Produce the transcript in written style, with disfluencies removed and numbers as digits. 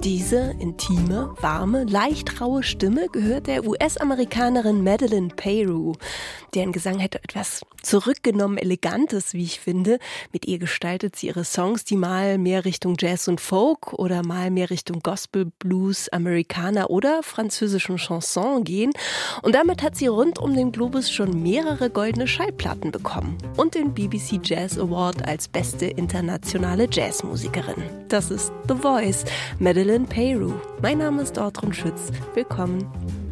Diese intime, warme, leicht raue Stimme gehört der US-Amerikanerin Madeleine Peyroux. Deren Gesang hätte etwas zurückgenommen Elegantes, wie ich finde. Mit ihr gestaltet sie ihre Songs, die mal mehr Richtung Jazz und Folk oder mal mehr Richtung Gospel, Blues, Americana oder französischen Chanson gehen. Und damit hat sie rund um den Globus schon mehrere goldene Schallplatten bekommen und den BBC Jazz Award als beste internationale Jazzmusikerin. Das ist The Voice, Madeleine Peyroux. Mein Name ist Ortrun Schütz. Willkommen.